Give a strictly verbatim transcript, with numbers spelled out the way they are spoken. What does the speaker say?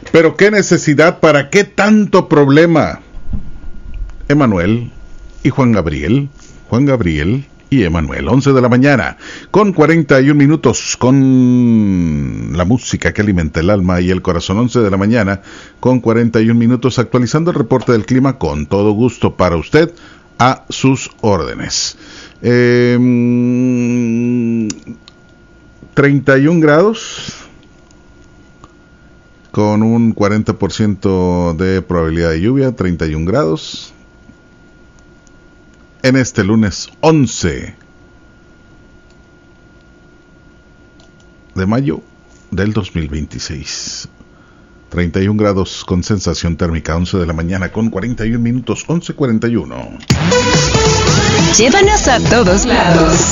Pero qué necesidad, ¿para qué tanto problema? Emanuel y Juan Gabriel, Juan Gabriel y Emanuel, once de la mañana, con cuarenta y un minutos, con la música que alimenta el alma y el corazón. Once de la mañana, con cuarenta y un minutos, actualizando el reporte del clima con todo gusto para usted, a sus órdenes. Eh, treinta y un grados, con un cuarenta por ciento de probabilidad de lluvia, treinta y un grados. En este lunes once de mayo del dos mil veintiséis. treinta y un grados con sensación térmica, once de la mañana con cuarenta y un minutos, once cuarenta y uno. Llévanos a todos lados.